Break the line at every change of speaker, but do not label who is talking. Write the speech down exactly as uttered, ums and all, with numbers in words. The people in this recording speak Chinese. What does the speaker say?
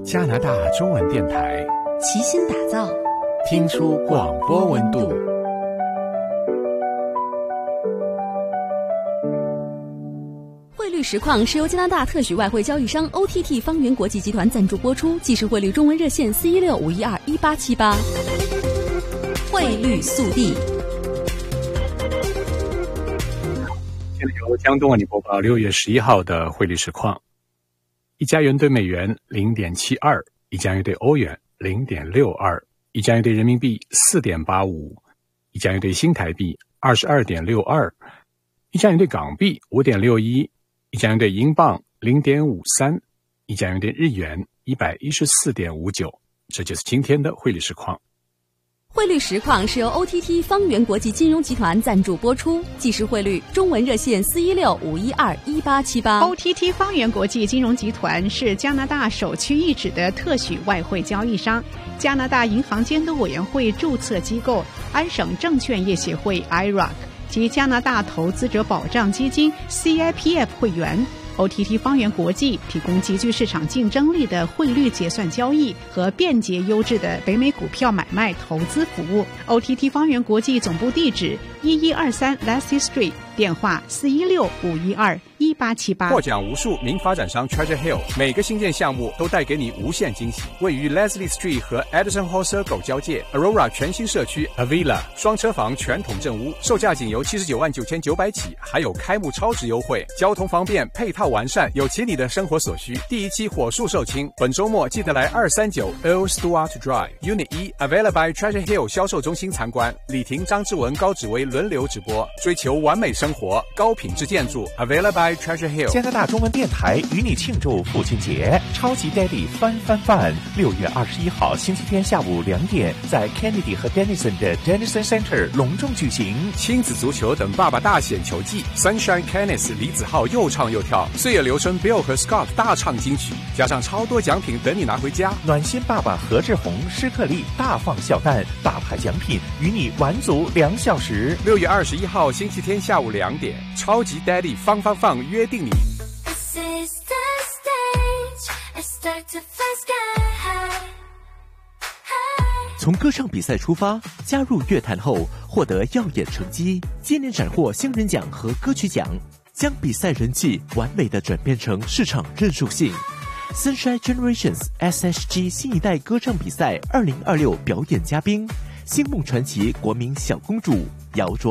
加拿大中文电台
齐心打造，
听出广播温度。
汇率实况是由加拿大特许外汇交易商 O T T 方圆国际集团赞助播出，即时汇率中文热线四一六五一二一八七八。汇率速递。
现在由江东为你播报六月十一号的汇率实况。一加元兑美元零点七二，一加元兑欧元零点六二，一加元兑人民币四点八五，一加元兑新台币二十二点六二，一加元兑港币五点六一，一加元兑英镑零点五三，一加元兑日元一百一十四点五九。这就是今天的汇率实况。
汇率实况是由 O T T 方圆国际金融集团赞助播出，即时汇率中文热线四一六五一二一八七八。
O T T 方圆国际金融集团是加拿大首屈一指的特许外汇交易商，加拿大银行监督委员会注册机构安省证券业协会 I R A C 及加拿大投资者保障基金 C I P F 会员。O T T 方圆国际提供极具市场竞争力的汇率结算交易和便捷优质的北美股票买卖投资服务。O T T 方圆国际总部地址一一二三 Leslie Street， 电话四一六五一二一八七八。
获奖无数名发展商 Treasure Hill， 每个新建项目都带给你无限惊喜。位于 Leslie Street 和 Edison Hall Circle 交界 Aurora 全新社区 Avila 双车房全统正屋，售价仅由七十九万九千九百起，还有开幕超值优惠，交通方便，配套完善，有齐你的生活所需。第一期火速售罄，本周末记得来二三九 Earl Stewart Drive Unit 一 Available by Treasure Hill 销售中心参观。李婷、张志文、高芷薇轮流直播，追求完美生活，高品质建筑 Available by Treasure Hill。
加拿大中文电台与你庆祝父亲节，超级 Daddy 翻翻饭，六月二十一号星期天下午两点，在 Kennedy 和 Denison 的 Denison Center 隆重举行。
亲子足球等爸爸大显球技 ，Sunshine Canis 李子浩又唱又跳，岁月流春 Bill 和 Scott 大唱金曲，加上超多奖品等你拿回家。
暖心爸爸何志宏、施克利大放笑弹，大牌奖品与你玩足两小时。
六月二十一号星期天下午两点，超级 Daddy 放放放约定你。
从歌唱比赛出发，加入乐坛后获得耀眼成绩，接连斩获新人奖和歌曲奖，将比赛人气完美的转变成市场认受性。Sunshine Generations S H G 新一代歌唱比赛二零二六表演嘉宾，星梦传奇国民小公主姚卓